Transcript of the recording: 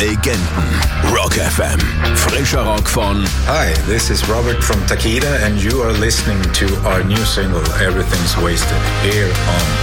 Legenden. Rock FM. Frischer Rock von... Hi, this is Robert from Takeda and you are listening to our new single, Everything's Wasted, here on